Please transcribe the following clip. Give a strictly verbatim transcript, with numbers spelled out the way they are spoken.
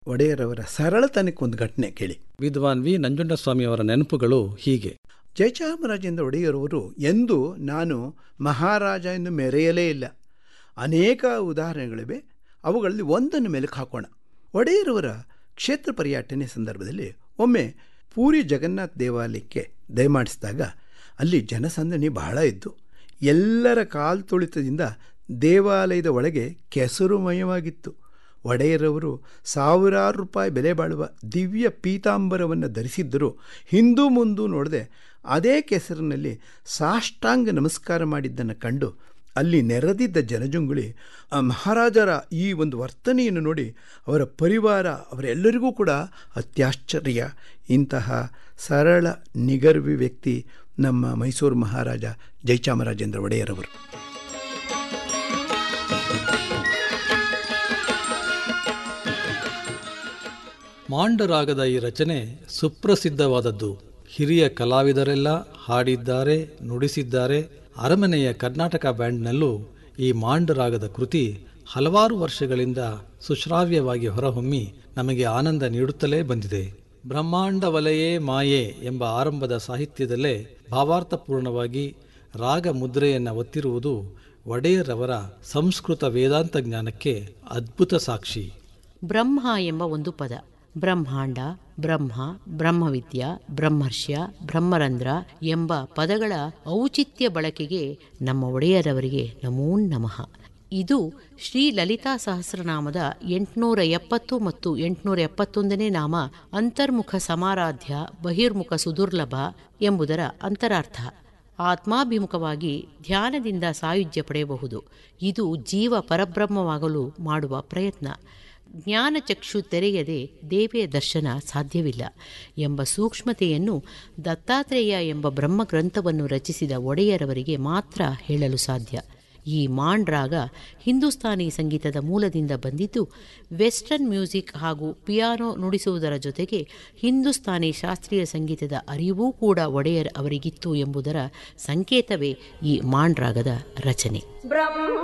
ಒಡೆಯರವರ ಸರಳತನಕ್ಕೊಂದು ಘಟನೆ ಕೇಳಿ. ವಿದ್ವಾನ್ ವಿ ನಂಜುಂಡಸ್ವಾಮಿಯವರ ನೆನಪುಗಳು ಹೀಗೆ. ಜಯಚಾಮರಾಜೇಂದ್ರ ಒಡೆಯರವರು ಎಂದು ನಾನು ಮಹಾರಾಜ ಎಂದು ಮೆರೆಯಲೇ ಇಲ್ಲ. ಅನೇಕ ಉದಾಹರಣೆಗಳಿವೆ, ಅವುಗಳಲ್ಲಿ ಒಂದನ್ನು ಮೆಲುಕು ಹಾಕೋಣ. ಒಡೆಯರವರ ಕ್ಷೇತ್ರ ಪರ್ಯಟನೆ ಸಂದರ್ಭದಲ್ಲಿ ಒಮ್ಮೆ ಪೂರಿ ಜಗನ್ನಾಥ ದೇವಾಲಯಕ್ಕೆ ದಯಮಾಡಿಸಿದಾಗ ಅಲ್ಲಿ ಜನಸಂದಣಿ ಬಹಳ ಇದ್ದು ಎಲ್ಲರ ಕಾಲು ತುಳಿತದಿಂದ ದೇವಾಲಯದ ಒಳಗೆ ಕೆಸರುಮಯವಾಗಿತ್ತು. ಒಡೆಯರವರು ಸಾವಿರಾರು ರೂಪಾಯಿ ಬೆಲೆ ಬಾಳುವ ದಿವ್ಯ ಪೀತಾಂಬರವನ್ನು ಧರಿಸಿದ್ದರೂ ಹಿಂದೂ ಮುಂದೂ ನೋಡದೆ ಅದೇ ಕೆಸರಿನಲ್ಲಿ ಸಾಷ್ಟಾಂಗ ನಮಸ್ಕಾರ ಮಾಡಿದ್ದನ್ನು ಕಂಡು ಅಲ್ಲಿ ನೆರೆದಿದ್ದ ಜನಜುಂಗುಳಿ ಮಹಾರಾಜರ ಈ ಒಂದು ವರ್ತನೆಯನ್ನು ನೋಡಿ ಅವರ ಪರಿವಾರ ಅವರೆಲ್ಲರಿಗೂ ಕೂಡ ಅತ್ಯಾಶ್ಚರ್ಯ. ಇಂತಹ ಸರಳ ನಿಗರ್ವಿ ವ್ಯಕ್ತಿ ನಮ್ಮ ಮೈಸೂರು ಮಹಾರಾಜ ಜಯಚಾಮರಾಜೇಂದ್ರ ಒಡೆಯರವರು. ಮಾಂಡರಾಗದ ಈ ರಚನೆ ಸುಪ್ರಸಿದ್ಧವಾದದ್ದು. ಹಿರಿಯ ಕಲಾವಿದರೆಲ್ಲ ಹಾಡಿದ್ದಾರೆ, ನುಡಿಸಿದ್ದಾರೆ. ಅರಮನೆಯ ಕರ್ನಾಟಕ ಬ್ಯಾಂಡ್ನಲ್ಲೂ ಈ ಮಾಂಡರಾಗದ ಕೃತಿ ಹಲವಾರು ವರ್ಷಗಳಿಂದ ಸುಶ್ರಾವ್ಯವಾಗಿ ಹೊರಹೊಮ್ಮಿ ನಮಗೆ ಆನಂದ ನೀಡುತ್ತಲೇ ಬಂದಿದೆ. ಬ್ರಹ್ಮಾಂಡ ವಲಯೇ ಮಾಯೆ ಎಂಬ ಆರಂಭದ ಸಾಹಿತ್ಯದಲ್ಲೇ ಭಾವಾರ್ಥಪೂರ್ಣವಾಗಿ ರಾಗ ಮುದ್ರೆಯನ್ನು ಒತ್ತಿರುವುದು ಒಡೆಯರವರ ಸಂಸ್ಕೃತ ವೇದಾಂತ ಜ್ಞಾನಕ್ಕೆ ಅದ್ಭುತ ಸಾಕ್ಷಿ. ಬ್ರಹ್ಮ ಎಂಬ ಒಂದು ಪದ, ಬ್ರಹ್ಮಾಂಡ, ಬ್ರಹ್ಮ, ಬ್ರಹ್ಮವಿದ್ಯಾ, ಬ್ರಹ್ಮರ್ಷ್ಯ, ಬ್ರಹ್ಮರಂಧ್ರ ಎಂಬ ಪದಗಳ ಔಚಿತ್ಯ ಬಳಕೆಗೆ ನಮ್ಮ ಒಡೆಯರವರಿಗೆ ನಮೋ ನಮಃ. ಇದು ಶ್ರೀ ಲಲಿತಾ ಸಹಸ್ರನಾಮದ ಎಂಟುನೂರ ಎಪ್ಪತ್ತು ಮತ್ತು ಎಂಟುನೂರ ಎಪ್ಪತ್ತೊಂದನೇ ನಾಮ ಅಂತರ್ಮುಖ ಸಮಾರಾಧ್ಯ ಬಹಿರ್ಮುಖ ಸುದುರ್ಲಭ ಎಂಬುದರ ಅಂತರಾರ್ಥ. ಆತ್ಮಾಭಿಮುಖವಾಗಿ ಧ್ಯಾನದಿಂದ ಸಾಯುಜ್ಯ ಪಡೆಯಬಹುದು. ಇದು ಜೀವ ಪರಬ್ರಹ್ಮವಾಗಲು ಮಾಡುವ ಪ್ರಯತ್ನ. ಜ್ಞಾನಚಕ್ಷು ತೆರೆಯದೆ ದೇವಿಯ ದರ್ಶನ ಸಾಧ್ಯವಿಲ್ಲ ಎಂಬ ಸೂಕ್ಷ್ಮತೆಯನ್ನು ದತ್ತಾತ್ರೇಯ ಎಂಬ ಬ್ರಹ್ಮಗ್ರಂಥವನ್ನು ರಚಿಸಿದ ಒಡೆಯರವರಿಗೆ ಮಾತ್ರ ಹೇಳಲು ಸಾಧ್ಯ. ಈ ಮಾಂಡ್ರಾಗ ಹಿಂದೂಸ್ತಾನಿ ಸಂಗೀತದ ಮೂಲದಿಂದ ಬಂದಿದ್ದು, ವೆಸ್ಟರ್ನ್ ಮ್ಯೂಸಿಕ್ ಹಾಗೂ ಪಿಯಾನೋ ನುಡಿಸುವುದರ ಜೊತೆಗೆ ಹಿಂದೂಸ್ತಾನಿ ಶಾಸ್ತ್ರೀಯ ಸಂಗೀತದ ಅರಿವೂ ಕೂಡ ಒಡೆಯರ್ ಅವರಿಗಿತ್ತು ಎಂಬುದರ ಸಂಕೇತವೇ ಈ ಮಾಂಡ್ರಾಗದ ರಚನೆ.